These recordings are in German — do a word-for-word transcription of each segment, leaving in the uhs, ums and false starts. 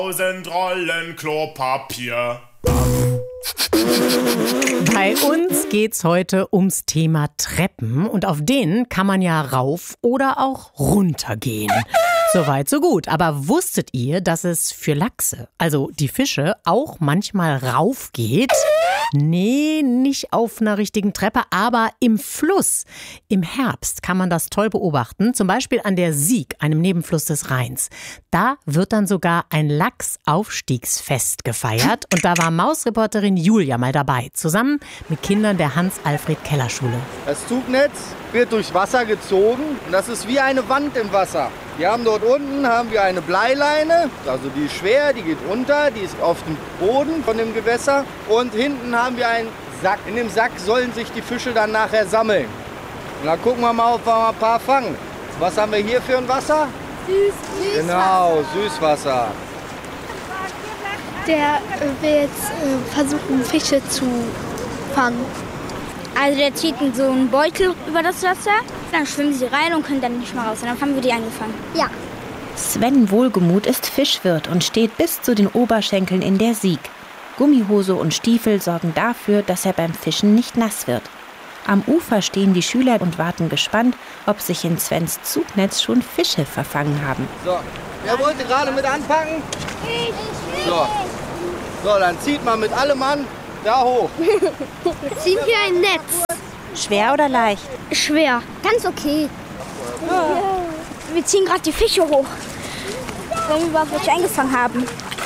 Tausend Rollen Klopapier. Bei uns geht's heute ums Thema Treppen und auf denen kann man ja rauf oder auch runter gehen. Soweit, so gut. Aber wusstet ihr, dass es für Lachse, also die Fische, auch manchmal rauf geht? Nee, nicht auf einer richtigen Treppe, aber im Fluss. Im Herbst kann man das toll beobachten, zum Beispiel an der Sieg, einem Nebenfluss des Rheins. Da wird dann sogar ein Lachsaufstiegsfest gefeiert und da war Mausreporterin Julia mal dabei, zusammen mit Kindern der Hans-Alfred-Keller-Schule. Das Zugnetz wird durchs Wasser gezogen und das ist wie eine Wand im Wasser. Wir haben dort unten haben wir eine Bleileine, also die ist schwer, die geht runter, die ist auf dem Boden von dem Gewässer. Und hinten haben wir einen Sack. In dem Sack sollen sich die Fische dann nachher sammeln. Und dann gucken wir mal, ob wir mal ein paar fangen. Was haben wir hier für ein Wasser? Süß, Süßwasser. Genau, Süßwasser. Der will jetzt äh, versuchen, Fische zu fangen. Also der zieht so einen Beutel über das Wasser, dann schwimmen sie rein und können dann nicht mehr raus. Und dann haben wir die angefangen. Ja. Sven Wohlgemuth ist Fischwirt und steht bis zu den Oberschenkeln in der Sieg. Gummihose und Stiefel sorgen dafür, dass er beim Fischen nicht nass wird. Am Ufer stehen die Schüler und warten gespannt, ob sich in Svens Zugnetz schon Fische verfangen haben. So, wer wollte gerade mit anpacken? Ich. So. So, dann zieht man mit allem an da hoch. Ziehen wir ein Netz. Schwer oder leicht? Schwer. Ganz okay. Ja. Wir ziehen gerade die Fische hoch, wenn wir überhaupt welche eingefangen haben.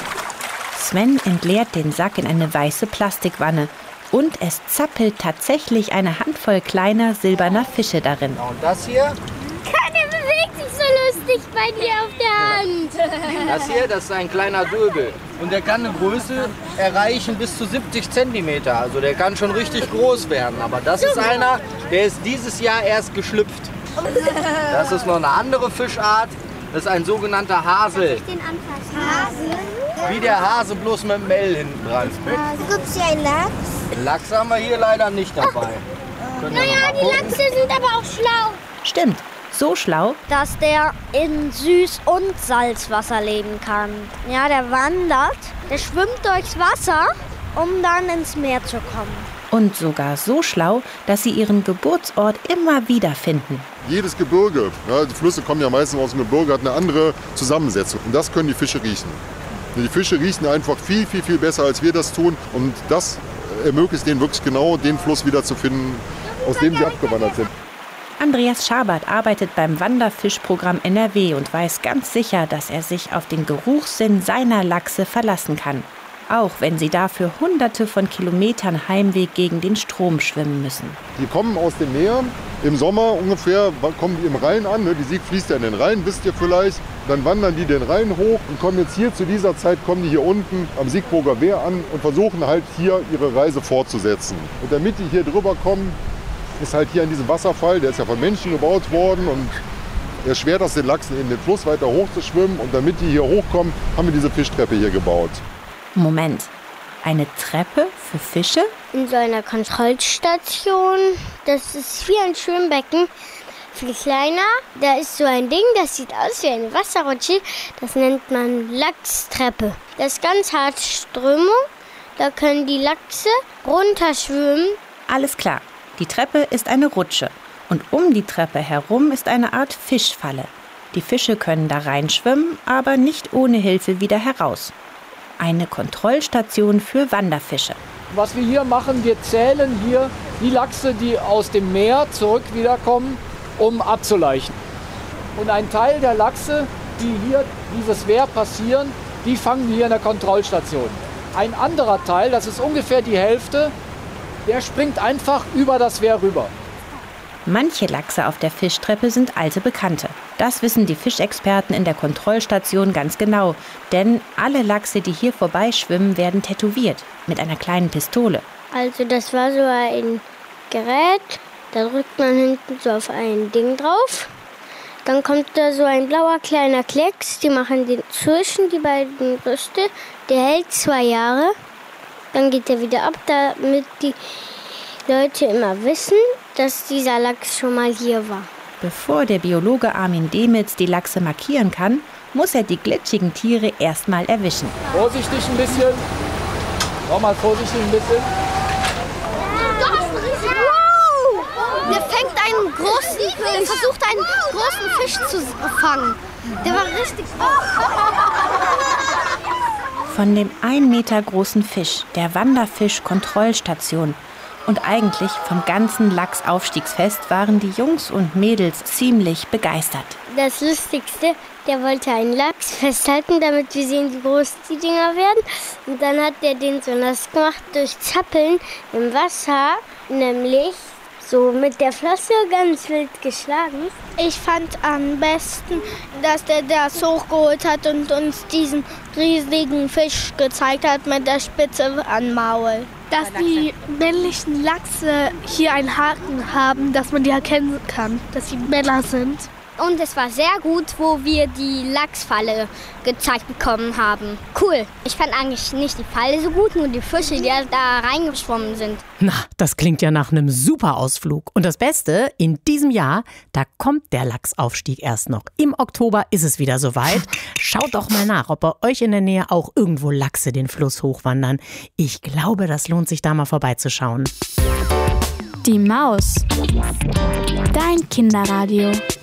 Sven entleert den Sack in eine weiße Plastikwanne und es zappelt tatsächlich eine Handvoll kleiner silberner Fische darin. Und das hier? Keiner bewegt sich so lustig bei dir auf der Hand. Das hier, das ist ein kleiner Döbel. Und der kann eine Größe erreichen bis zu siebzig Zentimeter. Also der kann schon richtig groß werden. Aber das ist einer, der ist dieses Jahr erst geschlüpft. Das ist noch eine andere Fischart. Das ist ein sogenannter Hasel. Den anfassen. Hase? Wie der Hase, bloß mit dem L hinten dran. Gibt es hier einen Lachs? Lachs haben wir hier leider nicht dabei. Naja, die Lachse sind aber auch schlau. Stimmt, so schlau, Dass der in Süß- und Salzwasser leben kann. Ja, der wandert, der schwimmt durchs Wasser, um dann ins Meer zu kommen. und sogar so schlau, dass sie ihren Geburtsort immer wieder finden. Jedes Gebirge, ja, die Flüsse kommen ja meistens aus dem Gebirge, hat eine andere Zusammensetzung. Und das können die Fische riechen. Die Fische riechen einfach viel, viel, viel besser, als wir das tun. Und das ermöglicht denen wirklich genau den Fluss wiederzufinden, aus dem sie abgewandert sind. Andreas Schabert arbeitet beim Wanderfischprogramm N R W und weiß ganz sicher, dass er sich auf den Geruchssinn seiner Lachse verlassen kann. Auch wenn sie dafür hunderte von Kilometern Heimweg gegen den Strom schwimmen müssen. Die kommen aus dem Meer. Im Sommer ungefähr kommen die im Rhein an. Die Sieg fließt ja in den Rhein, wisst ihr vielleicht. Dann wandern die den Rhein hoch und kommen jetzt hier zu dieser Zeit, kommen die hier unten am Siegburger Wehr an und versuchen halt hier ihre Reise fortzusetzen. Und damit die hier drüber kommen, ist halt hier an diesem Wasserfall, der ist ja von Menschen gebaut worden und erschwert das den Lachsen in den Fluss weiter hoch zu schwimmen. Und damit die hier hochkommen, haben wir diese Fischtreppe hier gebaut. Moment, eine Treppe für Fische? In so einer Kontrollstation. Das ist wie ein Schwimmbecken, viel kleiner. Da ist so ein Ding, das sieht aus wie eine Wasserrutsche. Das nennt man Lachstreppe. Das ist ganz hart Strömung. Da können die Lachse runterschwimmen. Alles klar, die Treppe ist eine Rutsche. Und um die Treppe herum ist eine Art Fischfalle. Die Fische können da reinschwimmen, aber nicht ohne Hilfe wieder heraus. Eine Kontrollstation für Wanderfische. Was wir hier machen, wir zählen hier die Lachse, die aus dem Meer zurück wiederkommen, um abzuleichen. Und ein Teil der Lachse, die hier dieses Wehr passieren, die fangen wir hier in der Kontrollstation. Ein anderer Teil, das ist ungefähr die Hälfte, der springt einfach über das Wehr rüber. Manche Lachse auf der Fischtreppe sind alte Bekannte. Das wissen die Fischexperten in der Kontrollstation ganz genau. Denn alle Lachse, die hier vorbeischwimmen, werden tätowiert mit einer kleinen Pistole. Also das war so ein Gerät, da drückt man hinten so auf ein Ding drauf. Dann kommt da so ein blauer kleiner Klecks, die machen den zwischen die beiden Brüste. Der hält zwei Jahre, dann geht er wieder ab, damit die Leute immer wissen, dass dieser Lachs schon mal hier war. Bevor der Biologe Armin Demitz die Lachse markieren kann, muss er die glitschigen Tiere erstmal erwischen. Vorsichtig ein bisschen. Nochmal vorsichtig ein bisschen. Wow! Der fängt einen großen, der versucht einen großen Fisch zu fangen. Der war richtig groß. Von dem ein Meter großen Fisch, der Wanderfisch-Kontrollstation und eigentlich vom ganzen Lachsaufstiegsfest waren die Jungs und Mädels ziemlich begeistert. Das Lustigste, der wollte einen Lachs festhalten, damit wir sehen, wie groß die Dinger werden. Und dann hat der den so nass gemacht durch Zappeln im Wasser, nämlich so mit der Flosse ganz wild geschlagen. Ich fand am besten, dass der das hochgeholt hat und uns diesen riesigen Fisch gezeigt hat mit der Spitze am Maul. Dass die männlichen Lachse hier einen Haken haben, dass man die erkennen kann, dass sie Männer sind. Und es war sehr gut, wo wir die Lachsfalle gezeigt bekommen haben. Cool. Ich fand eigentlich nicht die Falle so gut, nur die Fische, die da reingeschwommen sind. Na, das klingt ja nach einem super Ausflug. Und das Beste, in diesem Jahr, da kommt der Lachsaufstieg erst noch. Im Oktober ist es wieder soweit. Schaut doch mal nach, ob bei euch in der Nähe auch irgendwo Lachse den Fluss hochwandern. Ich glaube, das lohnt sich da mal vorbeizuschauen. Die Maus. Dein Kinderradio.